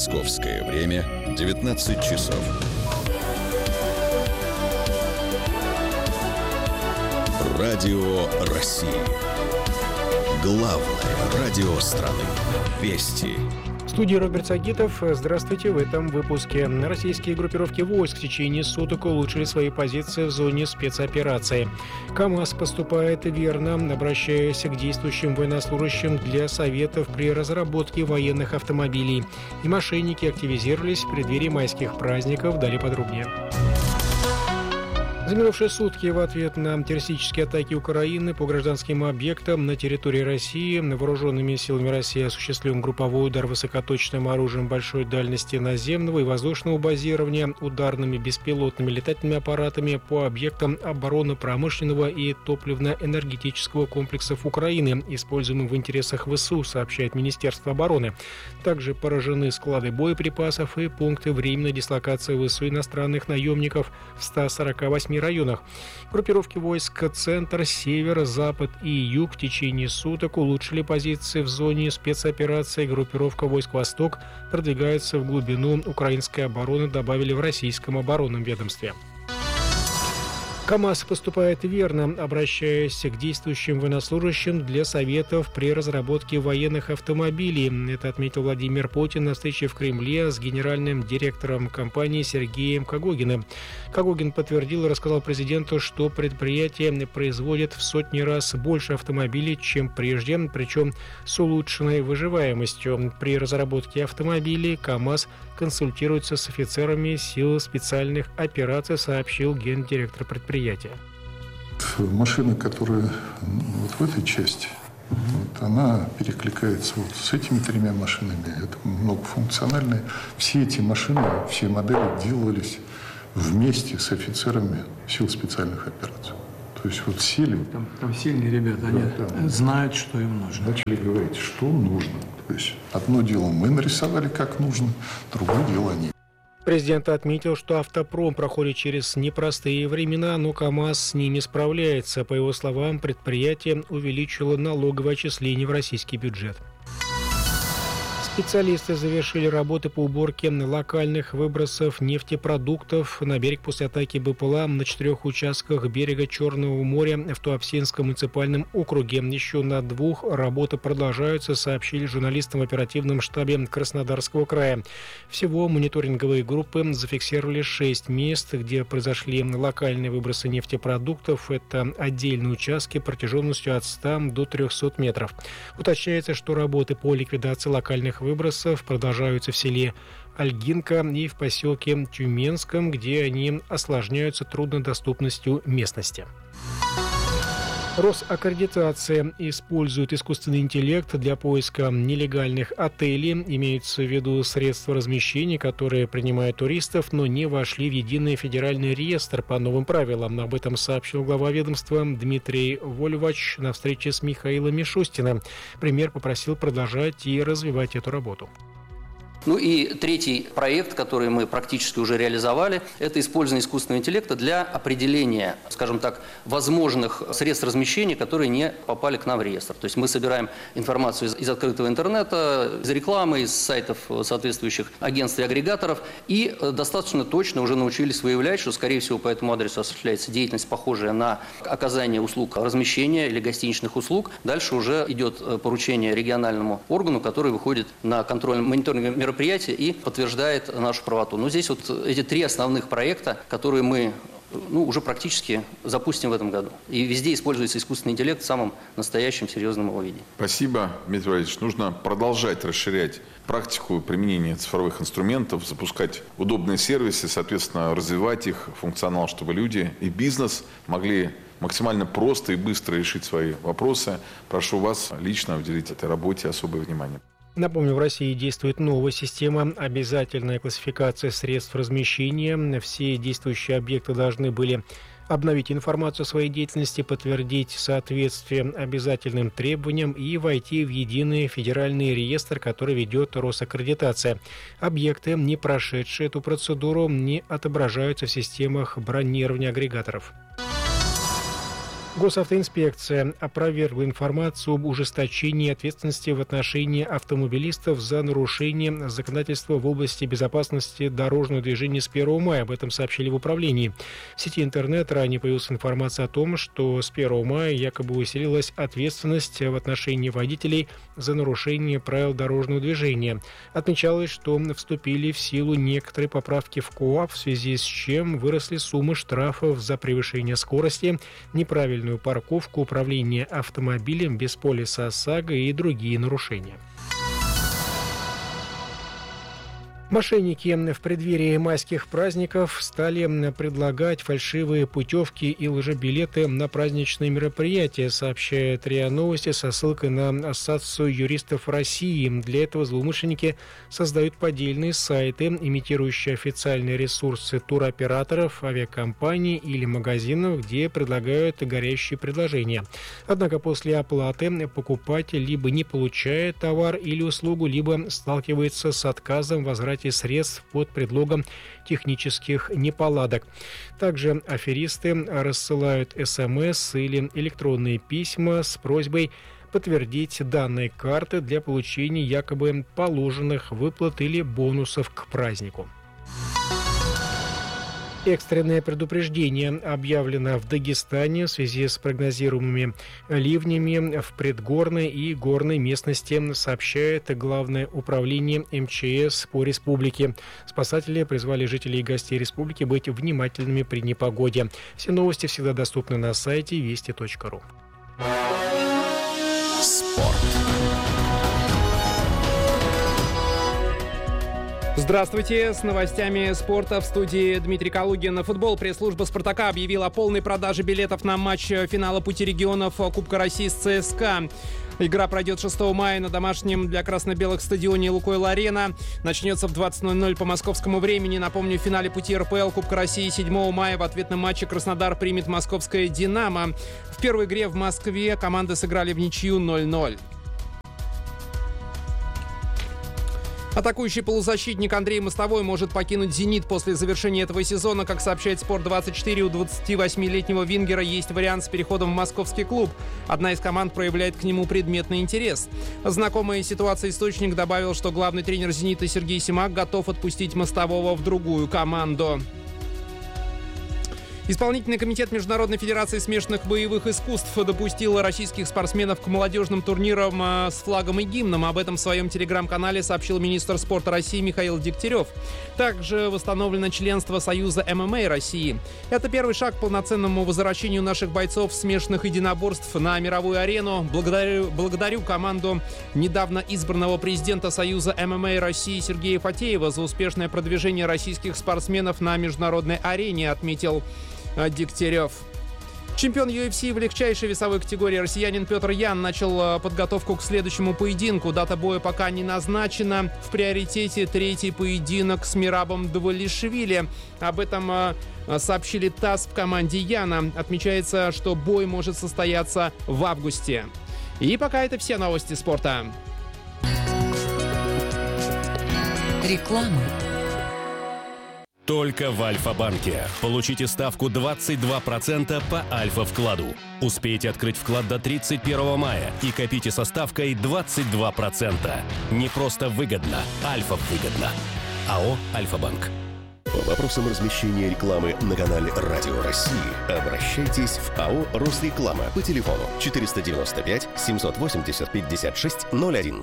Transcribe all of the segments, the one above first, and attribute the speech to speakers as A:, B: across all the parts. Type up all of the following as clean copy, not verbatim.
A: Московское время 19 часов. Радио России. Главное радио страны. Вести.
B: В студии Роберт Сагитов. Здравствуйте. В этом выпуске. Российские группировки войск в течение суток улучшили свои позиции в зоне спецоперации. КамАЗ поступает верно, обращаясь к действующим военнослужащим для советов при разработке военных автомобилей. И мошенники активизировались в преддверии майских праздников. Далее подробнее. За минувшие сутки в ответ на террористические атаки Украины по гражданским объектам на территории России вооруженными силами России осуществлен групповой удар высокоточным оружием большой дальности наземного и воздушного базирования, ударными беспилотными летательными аппаратами по объектам оборонно-промышленного и топливно-энергетического комплексов Украины, используемым в интересах ВСУ, сообщает Министерство обороны. Также поражены склады боеприпасов и пункты временной дислокации ВСУ иностранных наемников в 148 районах. Группировки войск Центр, Север, Запад и Юг в течение суток улучшили позиции в зоне спецоперации. Группировка войск Восток продвигается в глубину украинской обороны, добавили в российском оборонном ведомстве. КамАЗ поступает верно, обращаясь к действующим военнослужащим для советов при разработке военных автомобилей. Это отметил Владимир Путин на встрече в Кремле с генеральным директором компании Сергеем Когогиным. Когогин подтвердил и рассказал президенту, что предприятие производит в сотни раз больше автомобилей, чем прежде, причем с улучшенной выживаемостью. При разработке автомобилей КамАЗ консультируется с офицерами сил специальных операций, сообщил гендиректор предприятия.
C: Машина, которая вот в этой части, вот она перекликается вот с этими тремя машинами. Это многофункциональные. Все эти машины, все модели делались вместе с офицерами сил специальных операций. То есть вот сели...
D: Там сильные ребята, они знают, что им нужно.
C: Начали говорить, что нужно. То есть одно дело мы нарисовали, как нужно, другое дело они.
B: Президент отметил, что автопром проходит через непростые времена, но КамАЗ с ними справляется. По его словам, предприятие увеличило налоговое отчисление в российский бюджет. Специалисты завершили работы по уборке локальных выбросов нефтепродуктов на берег после атаки БПЛА на 4 участках берега Черного моря в Туапсинском муниципальном округе. Еще на 2 работы продолжаются, сообщили журналистам в оперативном штабе Краснодарского края. Всего мониторинговые группы зафиксировали 6 мест, где произошли локальные выбросы нефтепродуктов. Это отдельные участки протяженностью от 100 до 300 метров. Уточняется, что работы по ликвидации локальных выбросов продолжаются в селе Ольгинка и в поселке Тюменском, где они осложняются труднодоступностью местности. Росаккредитация использует искусственный интеллект для поиска нелегальных отелей. Имеются в виду средства размещения, которые принимают туристов, но не вошли в единый федеральный реестр по новым правилам. Об этом сообщил глава ведомства Дмитрий Вольвач на встрече с Михаилом Мишустиным. Премьер попросил продолжать и развивать эту работу.
E: Ну и третий проект, который мы практически уже реализовали, это использование искусственного интеллекта для определения, скажем так, возможных средств размещения, которые не попали к нам в реестр. То есть мы собираем информацию из открытого интернета, из рекламы, из сайтов соответствующих агентств и агрегаторов, и достаточно точно уже научились выявлять, что, скорее всего, по этому адресу осуществляется деятельность, похожая на оказание услуг размещения или гостиничных услуг. Дальше уже идет поручение региональному органу, который выходит на контрольно-мониторинговое мероприятие и подтверждает нашу правоту. Но здесь вот эти 3 основных проекта, которые мы уже практически запустим в этом году. И везде используется искусственный интеллект в самом настоящем серьезном его виде.
F: Спасибо, Дмитрий Валерьевич. Нужно продолжать расширять практику применения цифровых инструментов, запускать удобные сервисы, соответственно, развивать их функционал, чтобы люди и бизнес могли максимально просто и быстро решить свои вопросы. Прошу вас лично уделить этой работе особое внимание.
B: Напомню, в России действует новая система обязательной классификации средств размещения. Все действующие объекты должны были обновить информацию о своей деятельности, подтвердить соответствие обязательным требованиям и войти в единый федеральный реестр, который ведет Росаккредитация. Объекты, не прошедшие эту процедуру, не отображаются в системах бронирования агрегаторов. Госавтоинспекция опровергла информацию об ужесточении ответственности в отношении автомобилистов за нарушение законодательства в области безопасности дорожного движения с 1 мая. Об этом сообщили в управлении. В сети интернет ранее появилась информация о том, что с 1 мая якобы усилилась ответственность в отношении водителей за нарушение правил дорожного движения. Отмечалось, что вступили в силу некоторые поправки в КоАП, в связи с чем выросли суммы штрафов за превышение скорости, неправильную парковку, управление автомобилем без полиса ОСАГО и другие нарушения. Мошенники в преддверии майских праздников стали предлагать фальшивые путевки и лжебилеты на праздничные мероприятия, сообщает РИА Новости со ссылкой на Ассоциацию юристов России. Для этого злоумышленники создают поддельные сайты, имитирующие официальные ресурсы туроператоров, авиакомпаний или магазинов, где предлагают горящие предложения. Однако после оплаты покупатель либо не получает товар или услугу, либо сталкивается с отказом в возврате средств под предлогом технических неполадок. Также аферисты рассылают СМС или электронные письма с просьбой подтвердить данные карты для получения якобы положенных выплат или бонусов к празднику. Экстренное предупреждение объявлено в Дагестане в связи с прогнозируемыми ливнями в предгорной и горной местности, сообщает Главное управление МЧС по республике. Спасатели призвали жителей и гостей республики быть внимательными при непогоде. Все новости всегда доступны на сайте вести.ру.
A: Спорт.
G: Здравствуйте, с новостями спорта в студии Дмитрий Калугин. Футбол. Пресс-служба «Спартака» объявила о полной продаже билетов на матч финала Пути регионов Кубка России с ЦСКА. Игра пройдет 6 мая на домашнем для красно-белых стадионе «Лукойл-Арена». Начнется в 20:00 по московскому времени. Напомню, в финале пути РПЛ Кубка России 7 мая в ответном матче Краснодар примет московское «Динамо». В первой игре в Москве команды сыграли в ничью 0-0. Атакующий полузащитник Андрей Мостовой может покинуть «Зенит» после завершения этого сезона. Как сообщает «Спорт-24», у 28-летнего вингера есть вариант с переходом в московский клуб. Одна из команд проявляет к нему предметный интерес. Знакомая ситуация источник добавил, что главный тренер «Зенита» Сергей Симак готов отпустить Мостового в другую команду. Исполнительный комитет Международной федерации смешанных боевых искусств допустил российских спортсменов к молодежным турнирам с флагом и гимном. Об этом в своем телеграм-канале сообщил министр спорта России Михаил Дегтярев. Также восстановлено членство Союза ММА России. Это первый шаг к полноценному возвращению наших бойцов смешанных единоборств на мировую арену. Благодарю команду недавно избранного президента Союза ММА России Сергея Фатеева за успешное продвижение российских спортсменов на международной арене, отметил Дегтярев. Чемпион UFC в легчайшей весовой категории россиянин Петр Ян начал подготовку к следующему поединку. Дата боя пока не назначена. В приоритете третий поединок с Мирабом Двалишвили. Об этом сообщили ТАСС в команде Яна. Отмечается, что бой может состояться в августе. И пока это все новости спорта.
H: Реклама.
I: Только в Альфа-банке. Получите ставку 22% по Альфа-вкладу. Успейте открыть вклад до 31 мая и копите со ставкой 22%. Не просто выгодно, Альфа-выгодно. АО «Альфа-банк».
A: По вопросам размещения рекламы на канале «Радио России» обращайтесь в АО «Росреклама» по телефону 495 780 56 01.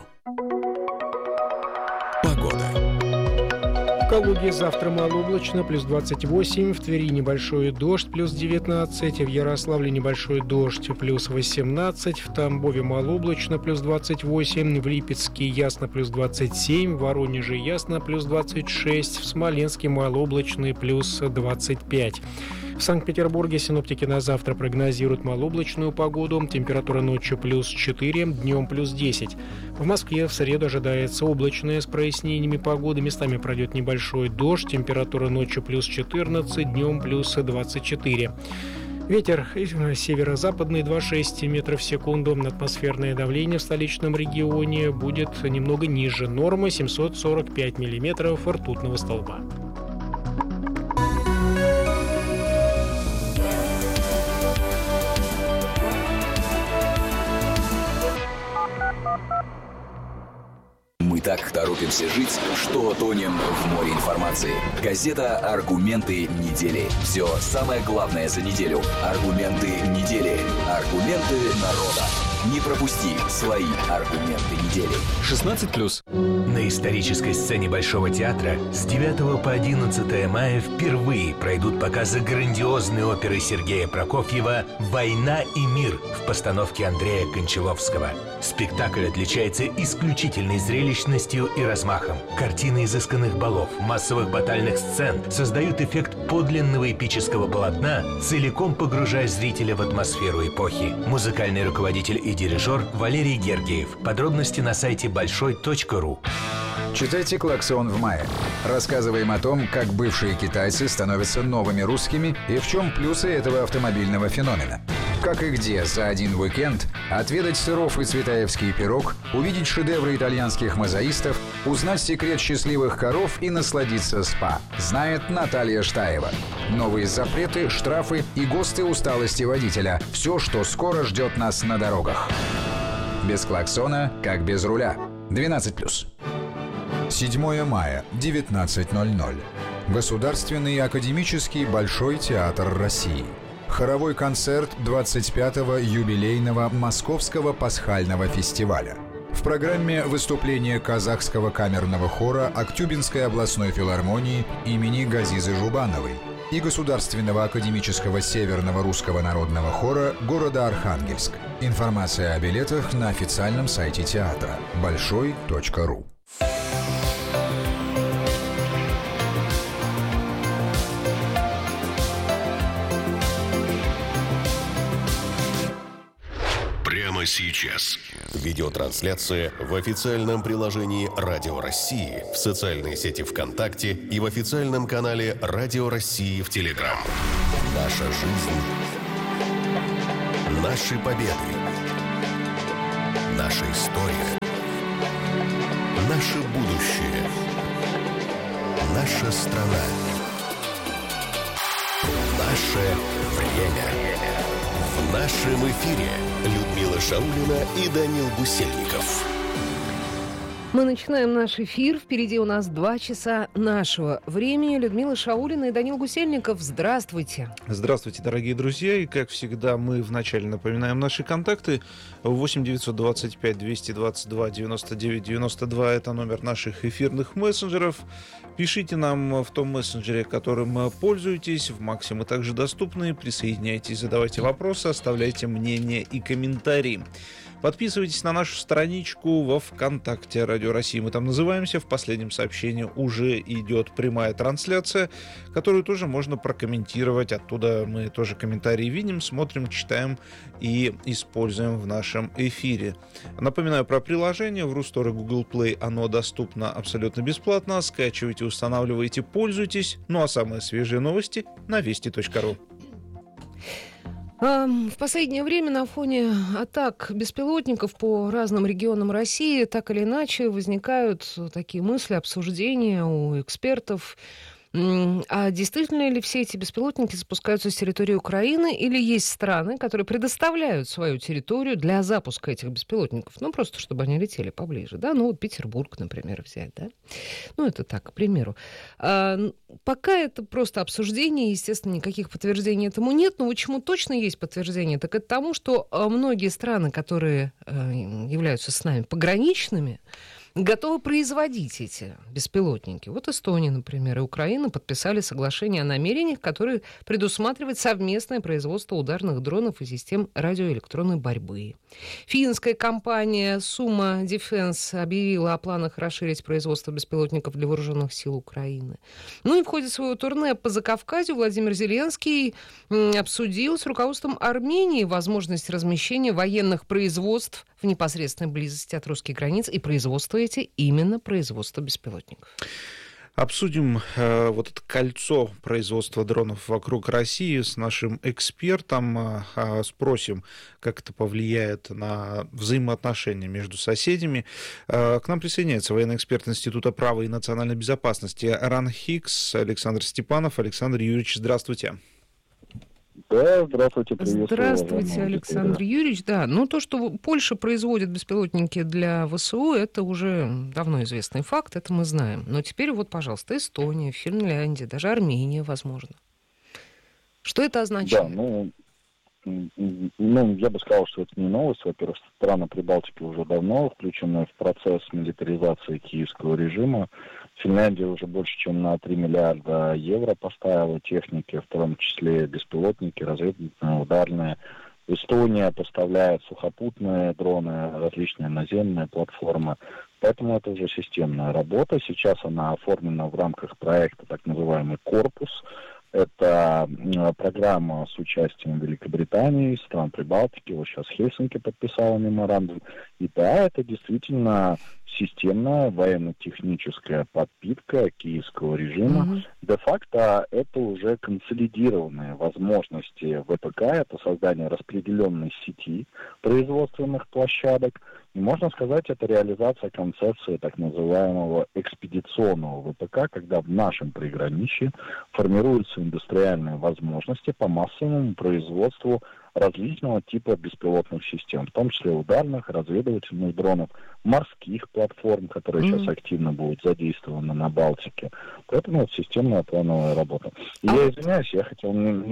A: Погода.
B: В Калуге завтра малооблачно, плюс 28, в Твери небольшой дождь, плюс 19, в Ярославле небольшой дождь, плюс 18, в Тамбове малооблачно, плюс 28, в Липецке ясно, плюс 27, в Воронеже ясно, плюс 26, в Смоленске малооблачно, плюс 25. В Санкт-Петербурге синоптики на завтра прогнозируют малооблачную погоду. Температура ночью плюс 4, днем плюс 10. В Москве в среду ожидается облачная с прояснениями погоды. Местами пройдет небольшой дождь. Температура ночью плюс 14, днем плюс 24. Ветер северо-западный 2,6 метров в секунду. Атмосферное давление в столичном регионе будет немного ниже нормы 745 миллиметров ртутного столба.
J: так торопимся жить, что тонем в море информации. Газета «Аргументы недели». Все самое главное за неделю. Аргументы недели. Аргументы народа. Не пропусти свои аргументы недели.
K: 16+. На исторической сцене Большого театра с 9 по 11 мая впервые пройдут показы грандиозной оперы Сергея Прокофьева «Война и мир» в постановке Андрея Кончаловского. Спектакль отличается исключительной зрелищностью и размахом. Картины изысканных балов, массовых батальных сцен создают эффект подлинного эпического полотна, целиком погружая зрителя в атмосферу эпохи. Музыкальный руководитель и дирижер Валерий Гергиев. Подробности на сайте большой.ру.
L: Читайте «Клаксон» в мае. Рассказываем о том, как бывшие китайцы становятся новыми русскими и в чем плюсы этого автомобильного феномена. Как и где за один уикенд отведать сыров и цветаевский пирог, увидеть шедевры итальянских мозаистов, узнать секрет счастливых коров и насладиться спа. Знает Наталья Штаева. Новые запреты, штрафы и ГОСТы усталости водителя. Все, что скоро ждет нас на дорогах. Без клаксона, как без руля. 12+. 7 мая, 19:00. Государственный академический Большой театр России. Хоровой концерт 25-го юбилейного Московского пасхального фестиваля. В программе выступление казахского камерного хора Актюбинской областной филармонии имени Газизы Жубановой и Государственного академического Северного русского народного хора города Архангельск. Информация о билетах на официальном сайте театра большой.ру.
A: Прямо сейчас. Видеотрансляция в официальном приложении «Радио России», в социальной сети ВКонтакте и в официальном канале «Радио России» в Телеграм. Наша жизнь. Наши победы. Наша история. Наше будущее. Наша страна. Наше время. В нашем эфире Людмила Шаулина и Данил Гусельников.
M: Мы начинаем наш эфир. Впереди у нас 2 часа нашего времени. Людмила Шаулина и Данил Гусельников. Здравствуйте.
N: Здравствуйте, дорогие друзья. И, как всегда, мы вначале напоминаем наши контакты. 8 925 222 99 92 это номер наших эфирных мессенджеров. Пишите нам в том мессенджере, которым пользуетесь. В Максе мы также доступны. Присоединяйтесь, задавайте вопросы, оставляйте мнения и комментарии. Подписывайтесь на нашу страничку во ВКонтакте «Радио России». Мы там называемся. В последнем сообщении уже идет прямая трансляция, которую тоже можно прокомментировать. Оттуда мы тоже комментарии видим, смотрим, читаем и используем в нашем эфире. Напоминаю про приложение. В Рустор и Google Play оно доступно абсолютно бесплатно. Скачивайте, устанавливайте, пользуйтесь. Ну а самые свежие новости на вести.ру.
M: В последнее время на фоне атак беспилотников по разным регионам России так или иначе возникают такие мысли, обсуждения у экспертов. А действительно ли все эти беспилотники запускаются с территории Украины, или есть страны, которые предоставляют свою территорию для запуска этих беспилотников? Ну, просто чтобы они летели поближе, да? Ну, вот Петербург, например, взять, да? Ну, это так, к примеру. Пока это просто обсуждение, естественно, никаких подтверждений этому нет, но вот чему точно есть подтверждение, так это тому, что многие страны, которые являются с нами пограничными, готовы производить эти беспилотники. Вот Эстония, например, и Украина подписали соглашение о намерениях, которые предусматривают совместное производство ударных дронов и систем радиоэлектронной борьбы. Финская компания Summa Defence объявила о планах расширить производство беспилотников для вооруженных сил Украины. Ну и в ходе своего турне по Закавказью Владимир Зеленский обсудил с руководством Армении возможность размещения военных производств в непосредственной близости от русских границ и производство именно производство беспилотников.
N: Обсудим вот это кольцо производства дронов вокруг России с нашим экспертом. Спросим, как это повлияет на взаимоотношения между соседями. К нам присоединяется военный эксперт Института права и национальной безопасности РАН Хикс Александр Степанов. Александр Юрьевич, здравствуйте.
O: Да, здравствуйте, приветствую.
M: Здравствуйте, Александр Юрьевич. Да, ну то, что Польша производит беспилотники для ВСУ, это уже давно известный факт, это мы знаем. Но теперь вот, пожалуйста, Эстония, Финляндия, даже Армения, возможно. Что это означает?
O: Да, я бы сказал, что это не новость. Во-первых, страны Прибалтики уже давно включены в процесс милитаризации киевского режима. Финляндия уже больше, чем на 3 миллиарда евро поставила техники, в том числе беспилотники, разведывательные, ударные. Эстония поставляет сухопутные дроны, различные наземные платформы. Поэтому это уже системная работа. Сейчас она оформлена в рамках проекта так называемый «Корпус». Это программа с участием Великобритании, стран Прибалтики. Вот сейчас Хельсинки подписала меморандум. И да, это действительно системная военно-техническая подпитка киевского режима. Де-факто это уже консолидированные возможности ВПК, это создание распределенной сети производственных площадок. И можно сказать, это реализация концепции так называемого экспедиционного ВПК, когда в нашем приграничье формируются индустриальные возможности по массовому производству различного типа беспилотных систем, в том числе ударных, разведывательных дронов, морских платформ, которые сейчас активно будут задействованы на Балтике. Поэтому это системная плановая работа. И я извиняюсь, я хотел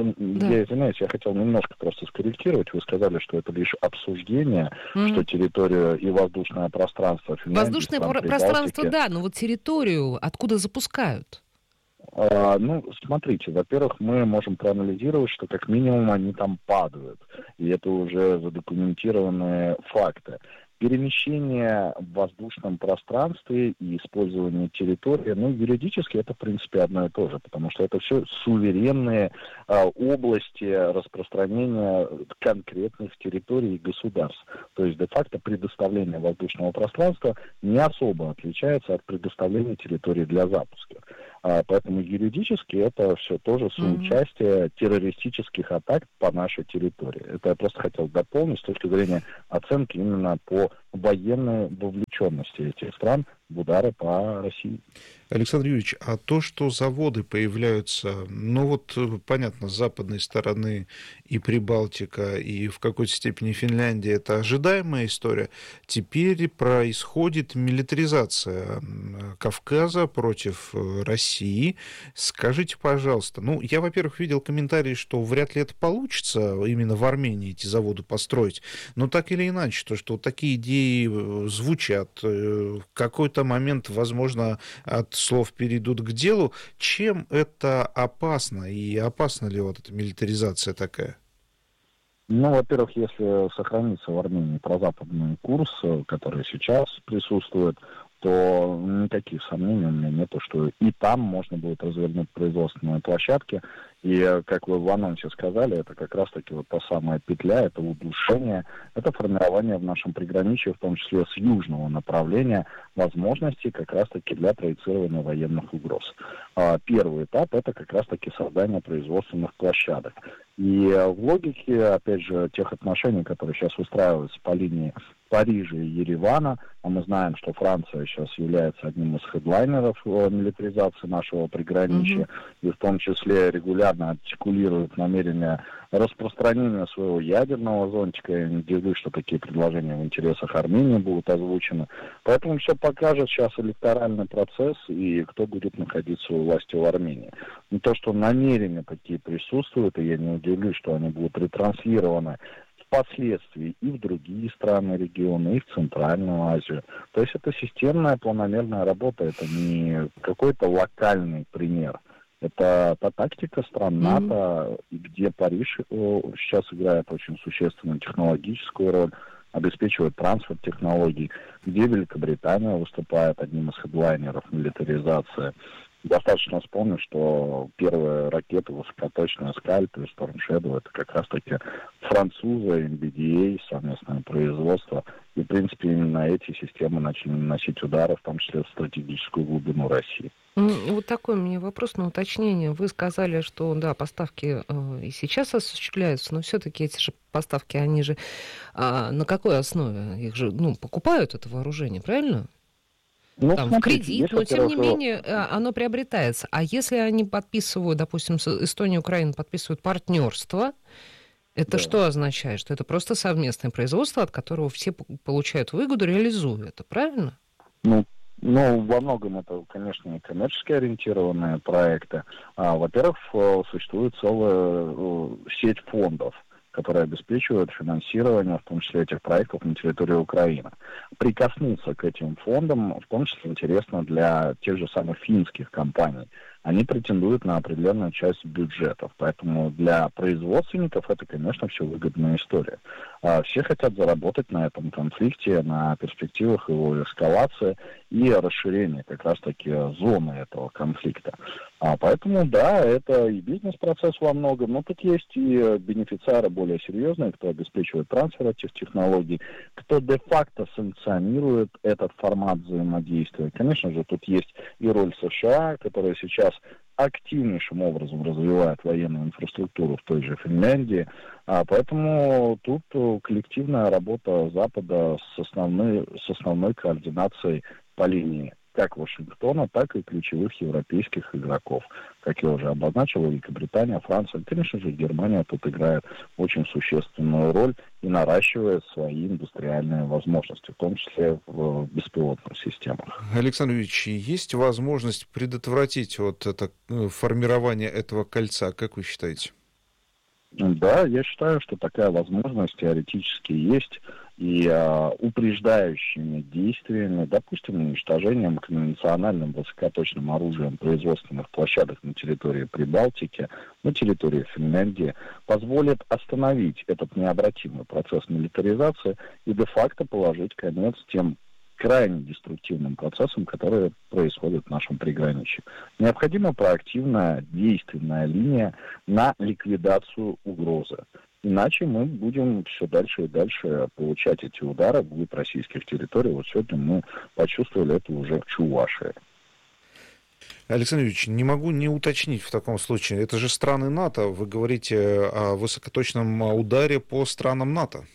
O: немножко просто скорректировать. Вы сказали, что это лишь обсуждение, что территорию и воздушное пространство Финляндии...
M: Воздушное пространство, да, но вот территорию откуда запускают?
O: Смотрите, во-первых, мы можем проанализировать, что как минимум они там падают. И это уже задокументированные факты. Перемещение в воздушном пространстве и использование территории, юридически это, в принципе, одно и то же, потому что это все суверенные области распространения конкретных территорий и государств. То есть, де-факто, предоставление воздушного пространства не особо отличается от предоставления территории для запуска. Поэтому юридически это все тоже соучастие террористических атак по нашей территории. Это я просто хотел дополнить с точки зрения оценки именно по военной вовлеченности этих стран в удары по России.
N: Александр Юрьевич, а то, что заводы появляются, понятно, с западной стороны и Прибалтика, и в какой-то степени Финляндия, это ожидаемая история. Теперь происходит милитаризация Кавказа против России. Скажите, пожалуйста, я, во-первых, видел комментарии, что вряд ли это получится именно в Армении эти заводы построить, но так или иначе, то, что такие идеи звучат, в какой-то момент, возможно, от слов перейдут к делу. Чем это опасно? И опасна ли вот эта милитаризация такая?
O: Во-первых, если сохранится в Армении прозападный курс, который сейчас присутствует, то никаких сомнений у меня нету, что и там можно будет развернуть производственные площадки. И, как вы в анонсе сказали, это как раз-таки вот та самая петля, это удушение, это формирование в нашем приграничье, в том числе с южного направления, возможностей как раз-таки для проецирования военных угроз. Первый этап – это как раз-таки создание производственных площадок. И в логике, опять же, тех отношений, которые сейчас устраиваются по линии Парижа и Еревана, а мы знаем, что Франция сейчас является одним из хедлайнеров милитаризации нашего приграничья, и в том числе регулярно артикулирует намерение распространения своего ядерного зонтика. Я не удивлюсь, что такие предложения в интересах Армении будут озвучены. Поэтому все покажет сейчас электоральный процесс и кто будет находиться у власти в Армении. Но то, что намерения такие присутствуют, и я не удивлюсь, что они будут ретранслированы впоследствии и в другие страны региона, и в Центральную Азию. То есть это системная планомерная работа, это не какой-то локальный пример. Это та тактика стран НАТО, где Париж сейчас играет очень существенную технологическую роль, обеспечивает трансфер технологий, где Великобритания выступает одним из хедлайнеров милитаризации. Достаточно вспомнить, что первые ракеты высокоточные Скальп и Storm Shadow — это как раз-таки французы, MBDA, совместное производство. И, в принципе, именно эти системы начали наносить удары, в том числе в стратегическую глубину России.
M: Вот такой у меня вопрос на уточнение. Вы сказали, что, да, поставки и сейчас осуществляются, но все-таки эти же поставки, они же на какой основе? Их же, покупают это вооружение, правильно? там, в кредит, но тем не менее оно приобретается. А если они подписывают, допустим, Эстония и Украина подписывают партнерство, это что означает? Что это просто совместное производство, от которого все получают выгоду, реализуя это, правильно?
O: Ну, во многом это, конечно, коммерчески ориентированные проекты. Во-первых, существует целая сеть фондов, которые обеспечивают финансирование, в том числе этих проектов на территории Украины. Прикоснуться к этим фондам, в том числе, интересно для тех же самых финских компаний. Они претендуют на определенную часть бюджетов. Поэтому для производственников это, конечно, все выгодная история. Все хотят заработать на этом конфликте, на перспективах его эскалации и расширения как раз-таки зоны этого конфликта. Поэтому, да, это и бизнес-процесс во многом, но тут есть и бенефициары более серьезные, кто обеспечивает трансфер этих технологий, кто де-факто санкционирует этот формат взаимодействия. Конечно же, тут есть и роль США, которая сейчас активнейшим образом развивает военную инфраструктуру в той же Финляндии. Поэтому тут коллективная работа Запада с основной координацией по линии как Вашингтона, так и ключевых европейских игроков. Как я уже обозначил, Великобритания, Франция, конечно же, Германия тут играет очень существенную роль и наращивает свои индустриальные возможности, в том числе в беспилотных системах.
N: Александр Юрьевич, есть возможность предотвратить вот это формирование этого кольца, как вы считаете?
O: Да, я считаю, что такая возможность теоретически есть. И упреждающими действиями, допустим, уничтожением конвенциональным высокоточным оружием производственных площадок на территории Прибалтики, на территории Финляндии, позволит остановить этот необратимый процесс милитаризации и де-факто положить конец тем крайне деструктивным процессам, которые происходят в нашем приграничье. Необходима проактивная действенная линия на ликвидацию угрозы. Иначе мы будем все дальше и дальше получать эти удары вглубь российских территорий. Вот сегодня мы почувствовали это уже в Чувашии.
N: Александр Юрьевич, не могу не уточнить в таком случае. Это же страны НАТО. Вы говорите о высокоточном ударе по странам НАТО.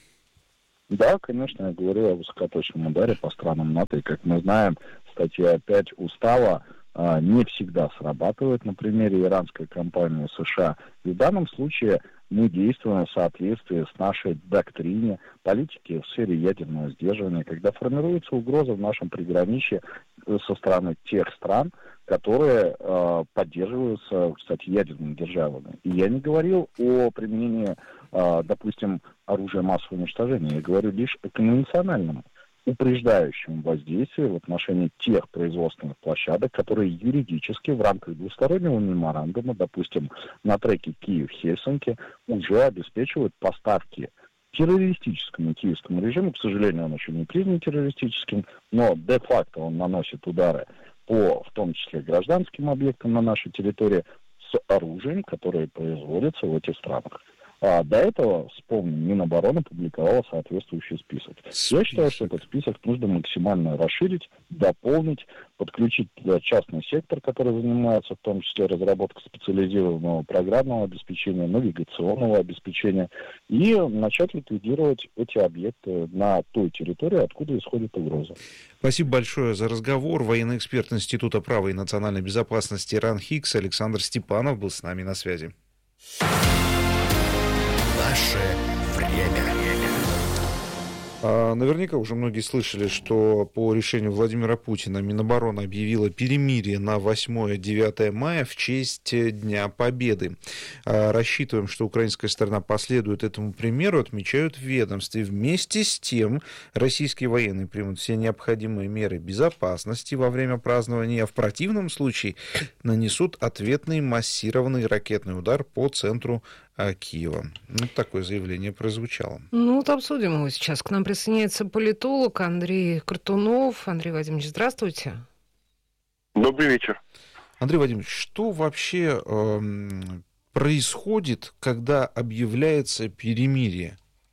O: Да, конечно, я говорю о высокоточном ударе по странам НАТО. И, как мы знаем, статья 5 устава не всегда срабатывает на примере иранской кампании США. И в данном случае мы действуем в соответствии с нашей доктрине политики в сфере ядерного сдерживания, когда формируется угроза в нашем приграничье со стороны тех стран, которые поддерживаются, кстати, ядерными державами. И я не говорил о применении, допустим, оружия массового уничтожения, я говорю лишь о конвенциональном упреждающем воздействии в отношении тех производственных площадок, которые юридически в рамках двустороннего меморандума, допустим, на треке Киев-Хельсинки, уже обеспечивают поставки террористическому киевскому режиму. К сожалению, он еще не признан террористическим, но де-факто он наносит удары по, в том числе, гражданским объектам на нашей территории с оружием, которое производится в этих странах. До этого, вспомним, Минобороны публиковала соответствующий список. Я считаю, что этот список нужно максимально расширить, дополнить, подключить частный сектор, который занимается в том числе разработкой специализированного программного обеспечения, навигационного обеспечения, и начать ликвидировать эти объекты на той территории, откуда исходит угроза.
N: Спасибо большое за разговор. Военный эксперт Института права и национальной безопасности РАН-ХИКС Александр Степанов был с нами на связи.
A: Наше время.
N: Наверняка уже многие слышали, что по решению Владимира Путина Минобороны объявила перемирие на 8-9 мая в честь Дня Победы. Рассчитываем, что украинская сторона последует этому примеру, отмечают в ведомстве. Вместе с тем российские военные примут все необходимые меры безопасности во время празднования, а в противном случае нанесут ответный массированный ракетный удар по центру Киева. Такое заявление прозвучало.
M: Вот обсудим его сейчас. К нам присоединяется политолог Андрей Картунов. Андрей Вадимович, здравствуйте.
P: Добрый вечер.
N: Андрей Вадимович, что вообще происходит, когда объявляется перемирие?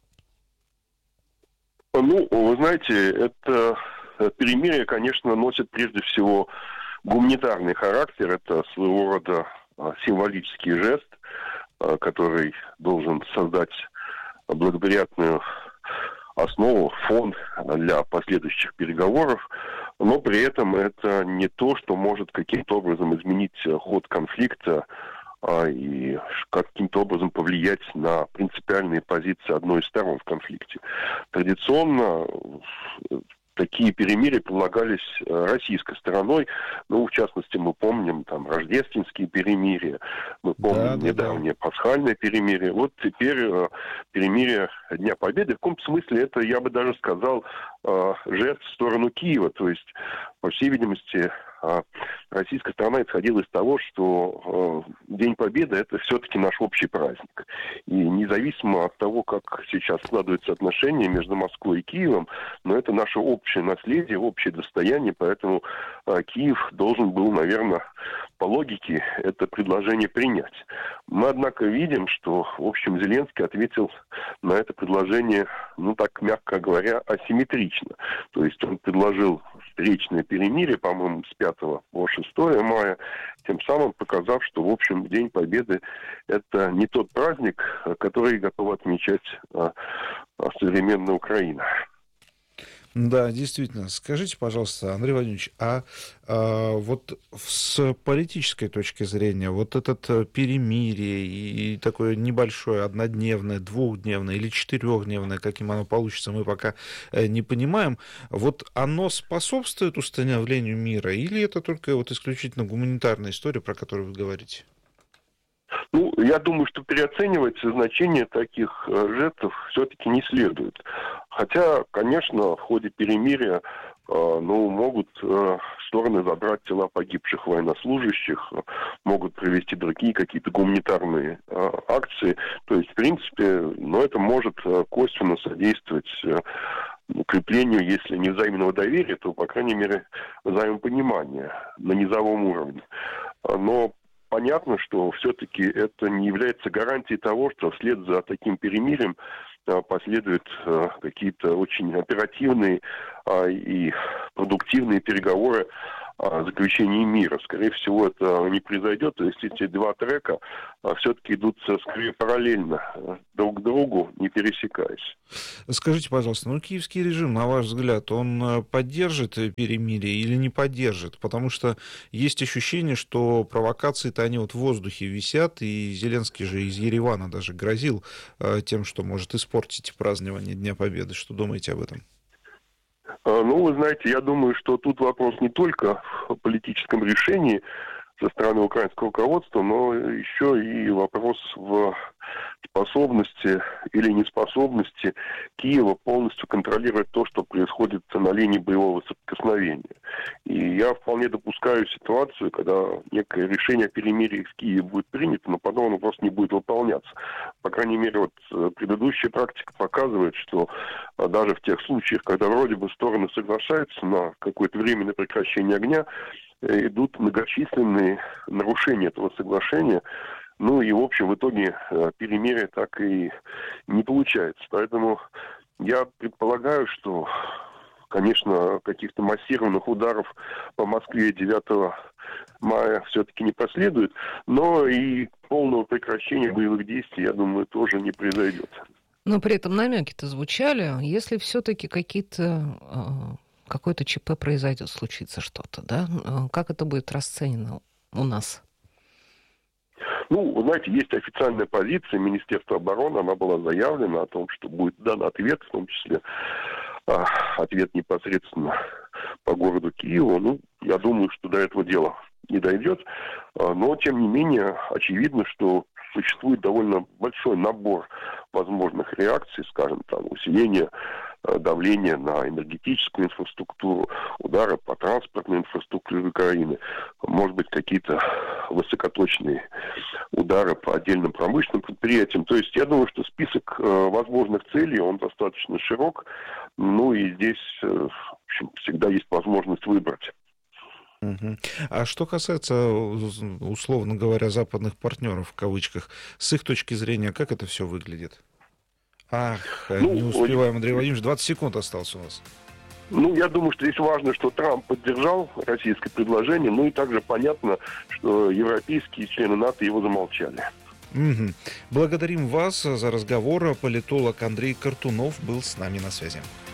P: Вы знаете, это перемирие, конечно, носит прежде всего гуманитарный характер. Это своего рода символический жест, который должен создать благоприятную основу, фон для последующих переговоров. но при этом это не то, что может каким-то образом изменить ход конфликта и каким-то образом повлиять на принципиальные позиции одной из сторон в конфликте. Традиционно такие перемирия предлагались российской стороной. Ну, в частности, мы помним там рождественские перемирия, мы помним недавнее пасхальное перемирие. Вот теперь перемирие Дня Победы. В каком-то смысле это, я бы даже сказал, жест в сторону Киева. То есть, по всей видимости, российская сторона исходила из того, что День Победы – это все-таки наш общий праздник. И независимо от того, как сейчас складываются отношения между Москвой и Киевом, но это наше общее наследие, общее достояние, поэтому Киев должен был, наверное, по логике это предложение принять. Мы, однако, видим, что, в общем, Зеленский ответил на это предложение, ну, так, мягко говоря, асимметрично. То есть он предложил встречное перемирие, по-моему, с 5 по 6 мая, тем самым показав, что, в общем, День Победы – это не тот праздник, который готова отмечать современная Украина.
N: Да, действительно. Скажите, пожалуйста, Андрей Владимирович, вот с политической точки зрения, вот это перемирие и такое небольшое, однодневное, двухдневное или четырехдневное, каким оно получится, мы пока не понимаем, вот оно способствует установлению мира или это только вот исключительно гуманитарная история, про которую вы говорите?
P: Ну, я думаю, что переоценивать значение таких жестов все-таки не следует. Хотя, конечно, в ходе перемирия могут стороны забрать тела погибших военнослужащих, могут провести другие какие-то гуманитарные акции. То есть, в принципе, это может косвенно содействовать укреплению, если не взаимного доверия, то, по крайней мере, взаимопонимания на низовом уровне. Но понятно, что все-таки это не является гарантией того, что вслед за таким перемирием последуют какие-то очень оперативные и продуктивные переговоры о заключении мира. Скорее всего, это не произойдет. То есть эти два трека все-таки идут скорее параллельно друг к другу, не пересекаясь.
N: Скажите, пожалуйста, киевский режим, на ваш взгляд, он поддержит перемирие или не поддержит? Потому что есть ощущение, что провокации-то они вот в воздухе висят, и Зеленский же из Еревана даже грозил тем, что может испортить празднование Дня Победы. Что думаете об этом?
P: Вы знаете, я думаю, что тут вопрос не только в политическом решении со стороны украинского руководства, но еще и вопрос в способности или неспособности Киева полностью контролировать то, что происходит на линии боевого соприкосновения. И я вполне допускаю ситуацию, когда некое решение о перемирии в Киеве будет принято, но потом оно просто не будет выполняться. По крайней мере, предыдущая практика показывает, что даже в тех случаях, когда вроде бы стороны соглашаются на какое-то временное прекращение огня, идут многочисленные нарушения этого соглашения. И, в общем, в итоге перемирие так и не получается. Поэтому я предполагаю, что, конечно, каких-то массированных ударов по Москве 9 мая все-таки не последует, но и полного прекращения боевых действий, я думаю, тоже не произойдет.
M: Но при этом намеки-то звучали, если все-таки какое-то ЧП произойдет, случится что-то, да? Как это будет расценено у нас?
P: Вы знаете, есть официальная позиция Министерства обороны, она была заявлена о том, что будет дан ответ, в том числе ответ непосредственно по городу Киеву. Я думаю, что до этого дела не дойдет, но, тем не менее, очевидно, что существует довольно большой набор возможных реакций, скажем, усиление давления на энергетическую инфраструктуру, удары по транспортной инфраструктуре Украины, может быть, какие-то высокоточные удары по отдельным промышленным предприятиям. То есть я думаю, что список возможных целей, он достаточно широк, и здесь, в общем, всегда есть возможность выбрать.
N: А что касается, условно говоря, западных партнеров, в кавычках, с их точки зрения, как это все выглядит? Не успеваем, Андрей Владимирович, 20 секунд осталось у нас.
P: Я думаю, что здесь важно, что Трамп поддержал российское предложение, и также понятно, что европейские члены НАТО его замолчали.
N: Благодарим вас за разговор. Политолог Андрей Картунов был с нами на связи.